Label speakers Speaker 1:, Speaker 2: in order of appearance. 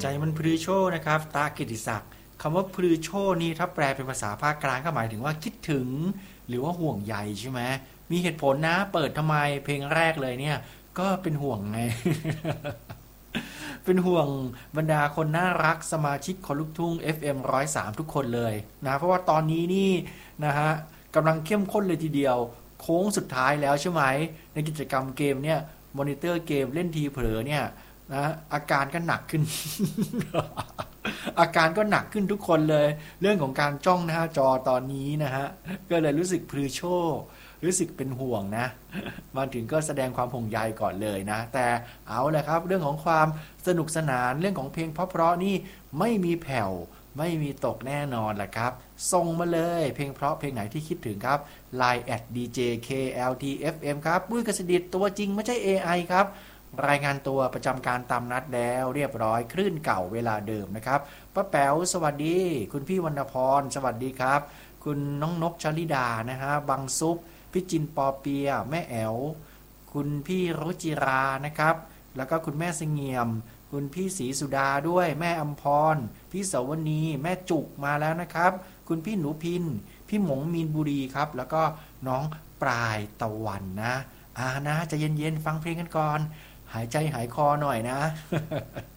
Speaker 1: ใจมันพรือโชนะครับตากิติศักดิ์คำว่าพรือโชนี่ถ้าแปลเป็นภาษาภาคกลางก็หมายถึงว่าคิดถึงหรือว่าห่วงใยใช่ไหมมีเหตุผลนะเปิดทำไมเพลงแรกเลยเนี่ยก็เป็นห่วงไง เป็นห่วงบรรดาคนน่ารักสมาชิกคนลูกทุ่ง FM 103ทุกคนเลยนะเพราะว่าตอนนี้นี่นะฮะกำลังเข้มข้นเลยทีเดียวโค้งสุดท้ายแล้วใช่ไหมในกิจกรรมเกมเนี่ยมอนิเตอร์เกมเล่นทีเผลอเนี่ยนะอาการก็หนักขึ้น อาการก็หนักขึ้นทุกคนเลยเรื่องของการจ้องหน้าจอตอนนี้นะฮะก็เลยรู้สึกพลือโชรู้สึกเป็นห่วงนะมาถึงก็แสดงความห่วงใยก่อนเลยนะแต่เอาแหละครับเรื่องของความสนุกสนานเรื่องของเพลงเพราะๆนี่ไม่มีแผ่วไม่มีตกแน่นอนแหละครับส่งมาเลยเพลงเพราะเพลงไหนที่คิดถึงครับ Line @djkltfm ครับปุ้ยกฤษดิตตัวจริงไม่ใช่ AI ครับรายงานตัวประจำการตามนัดแล้วเรียบร้อยคลื่นเก่าเวลาเดิมนะครับป้าแป๋วสวัสดีคุณพี่วรรณพรสวัสดีครับคุณน้องนกชลิดานะฮะบังซุปพี่จินปอเปียแม่แอ๋วคุณพี่รุจิรานะครับแล้วก็คุณแม่เสงี่ยมคุณพี่ศรีสุดาด้วยแม่อำพรพี่สวนีแม่จุกมาแล้วนะครับคุณพี่หนูพินพี่หมงมีนบุรีครับแล้วก็น้องปลายตะวันนะนะใจเย็นๆฟังเพลงกันก่อนหายใจหายคอหน่อยนะ